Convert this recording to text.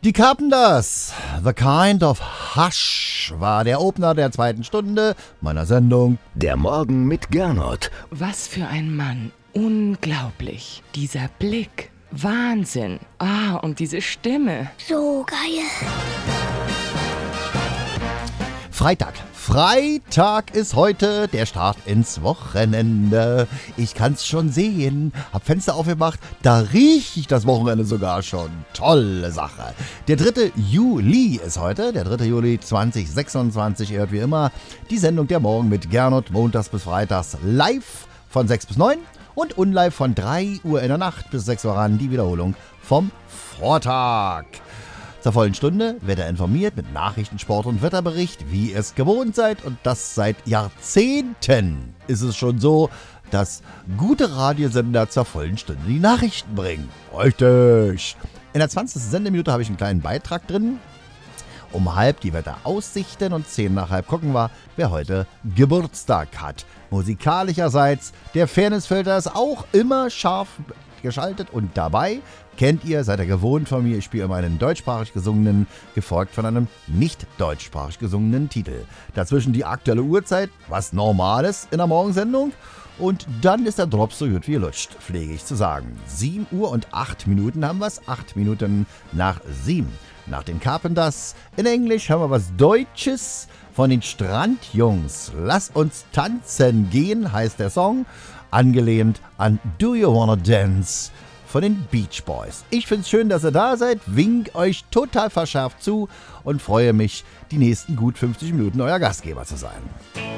Die Carpenters, The Kind of Hush, war der Opener der zweiten Stunde meiner Sendung Der Morgen mit Gernot. Was für ein Mann. Unglaublich. Dieser Blick. Wahnsinn. Und diese Stimme. So geil. Freitag ist heute der Start ins Wochenende. Ich kann's schon sehen. Hab Fenster aufgemacht, da riech ich das Wochenende sogar schon. Tolle Sache. Der 3. Juli ist heute, der 3. Juli 2026. Ihr hört wie immer die Sendung Der Morgen mit Gernot, montags bis freitags live von 6 bis 9 und unlive von 3 Uhr in der Nacht bis 6 Uhr an, die Wiederholung vom Vortag. Zur vollen Stunde wird er informiert mit Nachrichten, Sport und Wetterbericht, wie ihr es gewohnt seid. Und das seit Jahrzehnten ist es schon so, dass gute Radiosender zur vollen Stunde die Nachrichten bringen. Richtig. In der 20. Sendeminute habe ich einen kleinen Beitrag drin. Um halb die Wetteraussichten und 10 nach halb gucken wir, wer heute Geburtstag hat. Musikalischerseits, der Fairnessfilter ist auch immer scharf geschaltet und dabei kennt ihr, seid ihr gewohnt von mir, ich spiele immer einen deutschsprachig gesungenen, gefolgt von einem nicht deutschsprachig gesungenen Titel. Dazwischen die aktuelle Uhrzeit, was Normales in der Morgensendung. Und dann ist der Drop so gut wie lutscht, pflege ich zu sagen. 7 Uhr und 8 Minuten haben wir es, 8 Minuten nach 7. Nach den Carpenters in Englisch haben wir was Deutsches von den Strandjungs. Lass uns tanzen gehen, heißt der Song. Angelehnt an Do You Wanna Dance von den Beach Boys. Ich find's schön, dass ihr da seid, wink euch total verschärft zu und freue mich, die nächsten gut 50 Minuten euer Gastgeber zu sein.